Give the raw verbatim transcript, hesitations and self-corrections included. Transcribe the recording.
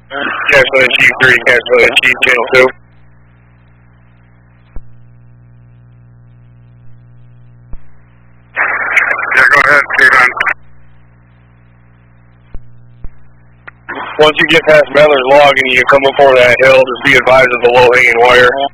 Cashman Chief three, Cashman Chief channel two. Yeah, go ahead, Steve on. Once you get past Mellor's log and you come up over that hill, just be advised of the low hanging wire.